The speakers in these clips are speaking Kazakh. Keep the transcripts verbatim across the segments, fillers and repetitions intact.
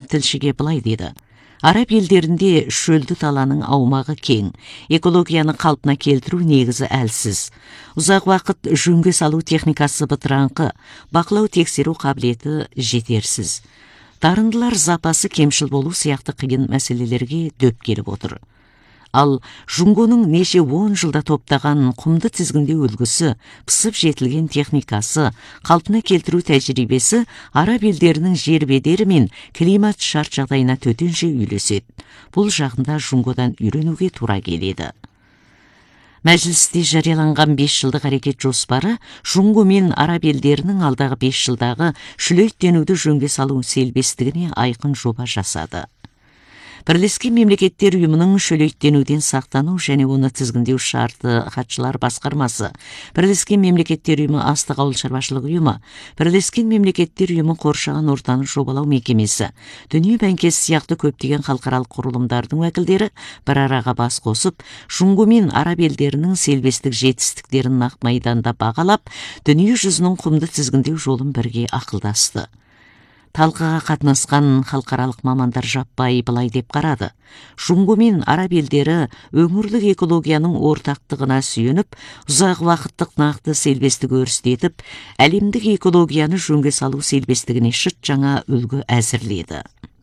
тілшіге былай деді. Араб елдерінде шөлді таланың аумағы кең, экологияны қалпына келтіру негізі әлсіз. Ұзақ уақыт жөнге салу техникасы бытыраңқы, бақылау тексеру қабілеті жетерсіз. Дарындылар запасы кемшіл болу сияқты қиын мәселелерге дөп келіп отыр. Ал Жұңгоның неше он жылда топтаған құмды тізгіндеу үлгісі, пысып жетілген техникасы, қалпына келтіру тәжірибесі араб елдерінің жер бедері мен климат шарт жағдайына төтенше үйлеседі. Бұл жағында Жұңгодан үйренуге тура келеді. Мәжілісте жарияланған бес жылдық әрекет жоспары Жұңго мен араб елдерінің алдағы бес жылдағы шүлейттенуді жөнге салу селбестігіне айқын жоба жасады. Бірлескен мемлекеттер ұйымының шөлейттенуден сақтану және оны тізгіндеу шарты хатшылар басқармасы, Бірлескен мемлекеттер ұйымы астық ауыл шаруашылық ұйымы, Бірлескен мемлекеттер ұйымы қоршаған ортаны жобалау мекемесі, Дүние бәңкесі сияқты көптеген халықаралық құрылымдардың уәкілдері бір араға бас қосып, Жұңго мен араб елдерінің селбестік жетістіктерін нақ майданда бағалап, дүние жүзінің құмды тізгіндеу жолын бірге ақылдасты. Талқыға қатынасқан халықаралық мамандар жаппай былай деп қарады. Жұңго мен араб елдері өңірлік экологияның ортақтығына сүйеніп, ұзақ уақыттық нақты селбестік өрістетіп, әлемдік экологияны жөнге салу селбестігіне шыт жаңа үлгі әзірледі.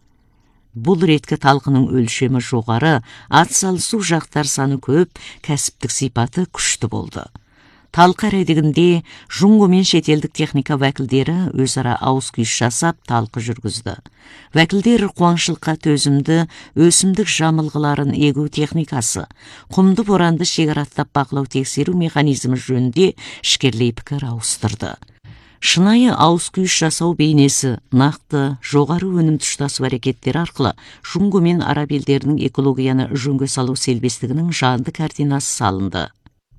Бұл реткі талқының өлшемі жоғары, атсалысу жақтар саны көп, кәсіптік сипаты күшті болды. Талқы әредігінде Жұңго мен шетелдік техника вәкілдері өзара ауыз күйіс жасап талқы жүргізді. Вәкілдер қуаңшылыққа төзімді өсімдік жамылғыларын егу техникасы, құмды боранды шекараттап бақылау тексеру механизмі жөнінде ішкерлей пікір ауыстырды. Шынайы ауыз күйіс жасау бейнесі, нақты, жоғары өнім тұштасу әрекеттері арқылы Жұңго мен араб елдерінің экологияны жөнге салу селбестігінің жанды картинасы салынды.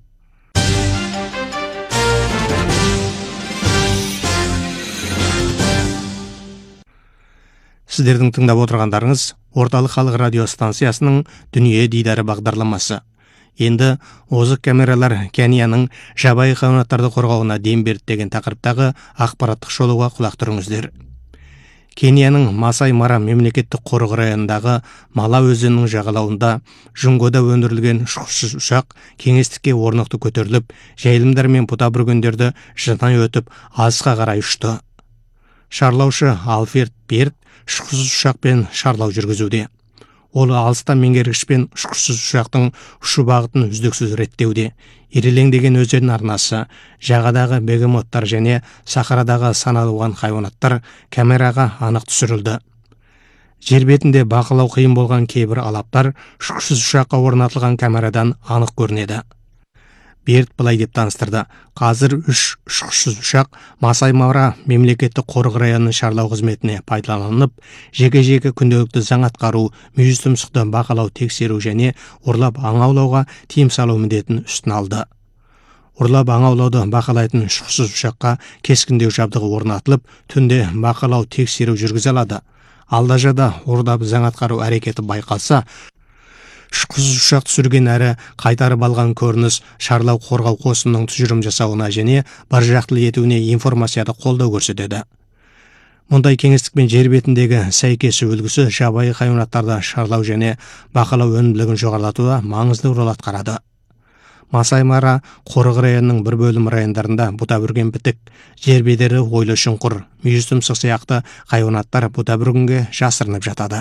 Сіздердің тыңдап отырғандарыңыз Орталық халық радио станциясының Дүние дидары бағдарламасы. Енді озық камералар Кенияның жабайы хайуанаттарды қорғауына дем берді деген тақырыптағы ақпараттық шолуға құлақ түріңіздер. Кенияның Масай Мара мемлекеттік қорық районындағы Мала өзенінің жағалауында Жұңгода өндірілген ұшқышсыз ұшақ кеңістікке орнықты көтеріліп, жайылымдар мен бұта бүргендерді жинай өтіп, алысқа қарай ұшты. Шарлаушы Алфред Берт ұшқышсыз ұшақпен шарлау жүргізуде. Ол алыстан меңгергішпен ұшқышсыз ұшақтың ұшу бағытын үздіксіз реттеуде. Ирелеңдеген өзен арнасы, жағадағы бегемоттар және сахарадағы саналуан хайуанаттар камераға анық түсірілді. Жер бетінде бақылау қиын болған кейбір алаптар ұшқышсыз ұшаққа орнатылған камерадан анық көрінеді. Берт былай деп таныстырды. Қазір үш ұшқышсыз ұшақ Масай Мара мемлекеттік қорық районының шарлау қызметіне пайдаланылып, жеке-жеке күнделікті заң атқару, мүйіз тұмсықты бақылау тексеру және ұрлап аң аулауға тыйым салу міндетін үстіне алды. Ұрлап аң аулауды бақылайтын ұшқышсыз ұшаққа кескіндеу жабдығы орнатылып, түнде бақылау тексеру жүргізе алады. Алдажада ұрлап заң атқару әрекеті байқалса, ұшқышсыз ұшақ түсірген әрі қайтарып алған көрініс шарлау қорғау қосынының тұжырым жасауына және бір жақтылы етуіне информацияда қолдау көрсетеді. Мұндай кеңістікпен жер бетіндегі сәйкесі үлгісі жабайы хайуанаттарды шарлау және бақылау өнімділігін жоғарылатуда маңызды рөл атқарады. Масай Мара қорық районының бір бөлім райондарында бұта бүрген бітік, жер бедері ойлы шұңқыр, мүйіз тұмсық сияқты хайуанаттар бұта бүргенге жасырынып жатады.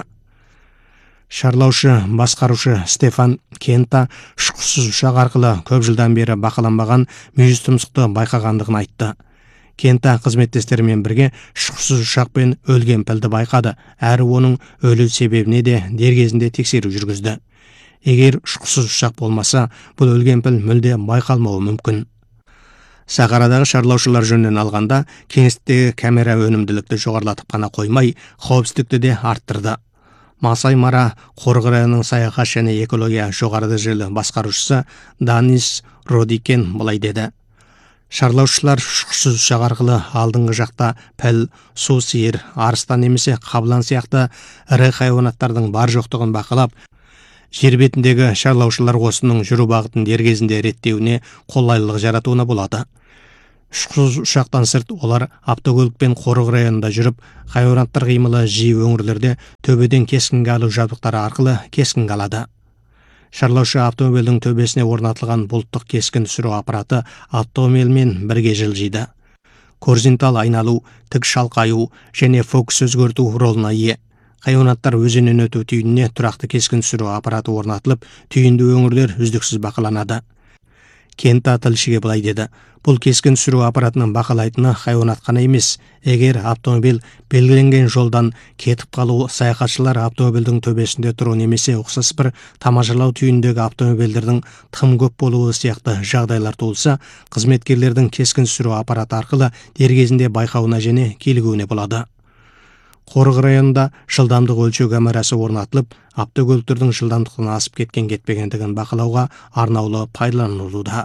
Шарлаушы басқарушы Стефан Кента ұшқышсыз ұшақ арқылы көп жылдан бері бақыланбаған мүйіз тұмсықты байқағандығын айтты. Кента қызметтестерімен бірге ұшқышсыз ұшақпен өлген пілді байқады, әрі оның өлу себебіне де дер кезінде тексеру жүргізді. Егер ұшқышсыз ұшақ болмаса, бұл өлген піл мүлде байқалмауы мүмкін. Сахарадағы шарлаушылар жөнінен алғанда, кеңістіктегі камера өнімділікті жоғарылатып қана қоймай, қауіпсіздікті де арттырды. Масай Мара қорық районының саяхат және экология жоғары дәрежелі басқарушысы Данис Родикен былай деді. Шарлаушылар ұшқышсыз ұшақ арқылы алдыңғы жақта піл, су сиыр, арыстан немесе қабылан сияқты ірі хайуанаттардың бар жоқтығын бақылап, жер бетіндегі шарлаушылар осының жүру бағытын дер кезінде реттеуіне қолайлылық жаратуына болады. Ұшқышсыз ұшақтан сырт олар автокөлікпен Қорық районында жүріп, хайуанаттар қимылы жиі өңірлерде төбеден кескінге алу жабдықтары арқылы кескінге алады. Шарлаушы автомобильдің төбесіне орнатылған бұлттық кескін түсіру аппараты автомобильмен бірге жылжиды. Горизонтал айналу, тік шалқаю және фокус өзгерту ролына ие. Хайуанаттар өзеннен өту түйініне тұрақты кескін түсіру аппараты орнатылып, түйінді өңірлер үздіксіз бақыланады. Кента тілшіге былай деді: бұл кескін түсіру аппаратының бақылайтыны хайуанат қана емес, егер автомобиль белгіленген жолдан кетіп қалу, саяхатшылар автомобильдің төбесінде тұру немесе ұқсас бір тамашалау түйіндегі автомобильдердің тым көп болуы сияқты жағдайлар туылса, қызметкерлердің кескін түсіру аппараты арқылы дер кезінде байқауына және килігуіне болады. Қорық районында жылдамдық өлшеу камерасы орнатылып, автокөліктердің жылдамдықтан асып кеткен кетпегендігін бақылауға арнаулы пайдаланылуда.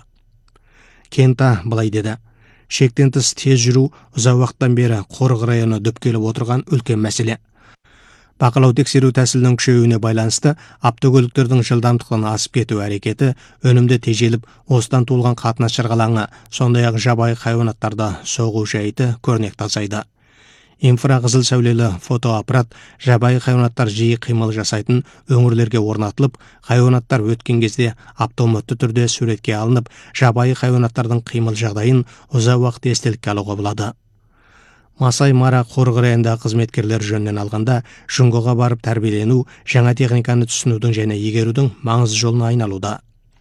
Кента былай деді: шектен тыс тез жүру ұзақ уақыттан бері Қорық районы дөп келіп отырған үлкен мәселе. Бақылау тексеру тәсілінің күшеюіне байланысты автокөліктердің жылдамдықтан асып кету әрекеті өнімді тежеліп, осыдан туылған қатынас шырғалаңы, сондай-ақ жабайы хайуанаттарды соғу жайты көрнекті азайды. Инфрақызыл сәулелі фотоаппарат жабайы хайуанаттар жиі қимыл жасайтын өңірлерге орнатылып, хайуанаттар өткен кезде автоматты түрде суретке алынып, жабайы хайуанаттардың қимыл жағдайын ұзақ уақыт естелікке алуға болады. Масай Мара Қорық районындағы қызметкерлер жөнінен алғанда, Жұңғоға барып тәрбиелену, жаңа техниканы түсінудің және игерудің маңызды жолына айналуда.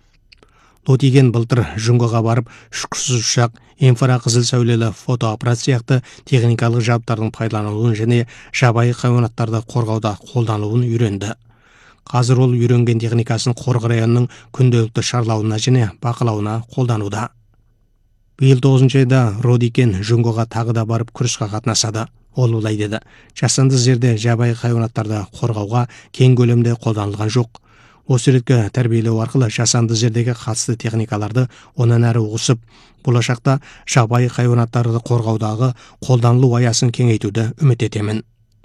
Лотиген былтыр Жұңғоға барып, ұшқышсыз ұшақ, инфрақызыл сәулелі фотоаппарат сияқты техникалық жабдықтардың пайдаланылуын және жабайы хайуанаттарды қорғауда қолданылуын үйренді. Қазір ол үйренген техникасын Қорық районының күнделікті шарлауына және бақылауына қолдануда. Биыл тоғызыншы айда Родикен Жұңғоға тағы да барып күрісқа қатынасады. Ол былай деді: жасанды жерде жабайы хайуанаттарды қорғауға кең көлемде қолданылған жоқ. Осы ретке тәрбиелеу арқылы жасанды жердегі қатысты техникаларды онан әрі ұғысып, болашақта жабайы хайуанаттарды қорғаудағы қолданылу аясын кеңейтуді үміт етемін.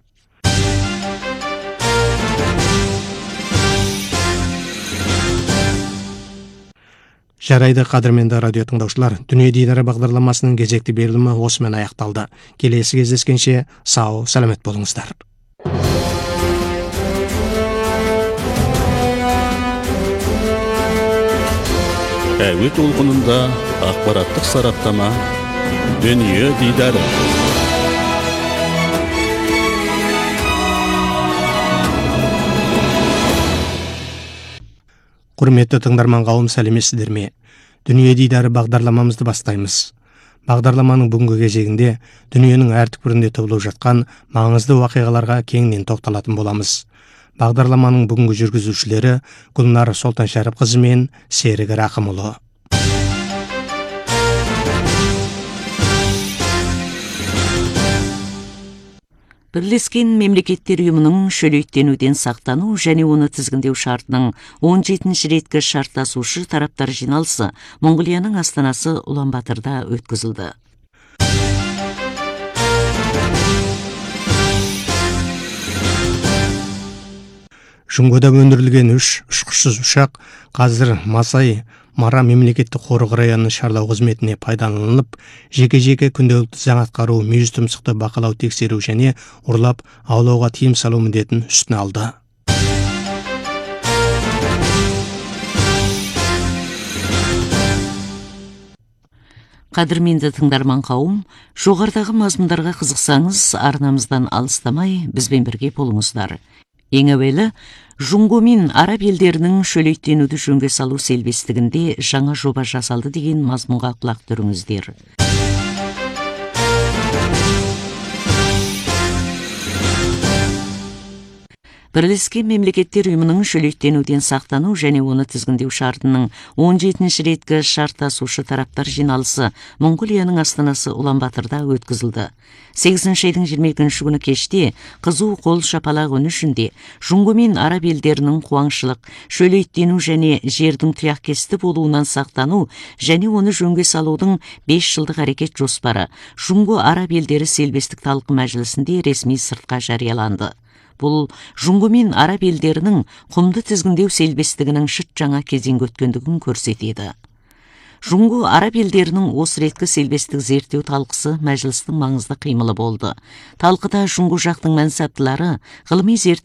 Жарайды, қадірменді радио тыңдаушылар, Дүние дидары бағдарламасының кезекті берілімі осымен аяқталды. Келесі кездескенше сау, сәлемет болыңыздар. Әуе толқынында ақпараттық сараптама Дүние дидары. Құрметті тыңдарман қауым, сәлеметсіздер ме? Дүние дидары бағдарламамызды бастаймыз. Бағдарламаның бүгінгі кезегінде дүниенің әр түкпірінде тығылып жатқан маңызды уақиғаларға кеңінен тоқталатын боламыз. Бағдарламаның бүгінгі жүргізушілері Гүлнар Солтаншәріпқызы мен Серік Рақымұлы. Бірлескен мемлекеттер ұйымының шөлейттенуден сақтану және оны тізгіндеу шартының он жетінші реткі шарттасушы тараптар жиналысы Монғолияның астанасы Улан-Батырда өткізілді. Жұңғода өндірілген үш ұшқышсыз ұшақ қазір Масай Мара мемлекеттік қорық районының шарлау қызметіне пайдаланылып, жеке-жеке күнделікті заң атқару, мүйіз тұмсықты бақылау тексеру және ұрлап аулауға тыйым салу міндетін үстіне алды. Қадірменді тыңдарман қауым, жоғарыдағы мазмұндарға қызықсаңыз, арнамыздан алыстамай бізбен бірге болыңыздар. Ең әуелі, Жұңго мен араб елдерінің шөлейттенуді жөнге салу селбестігінде жаңа жоба жасалды деген мазмұнға құлақ түріңіздер. Бірлескен мемлекеттер ұйымының шөлейттенуден сақтану және оны тізгіндеу шартының он жетінші реткі шарттасушы тараптар жиналысы Монғолияның астанасы Улан-Батырда өткізілді. сегізінші айдың жиырма екінші күні кеште қызу қол шапалақ үні ішінде Жұңго мен араб елдерінің қуаңшылық, шөлейттену және жердің тұяқкесті болуынан сақтану және оны жөнге салудың бес жылдық әрекет жоспары Жұңго араб елдері селбестік талқы мәжілісінде ресми сыртқа жарияланды. Бұл Жұңго мен араб елдерінің құмды тізгіндеу селбестігінің шыт жаңа кезең өткендігін көрсетеді. Жуңгу араб елдерінің осы реткі селбестік зерттеу талқысы мәжілістің маңызды қимылы болды. Талқыда Жуңгу жақтың мәнсаптылары ғылыми зерттеу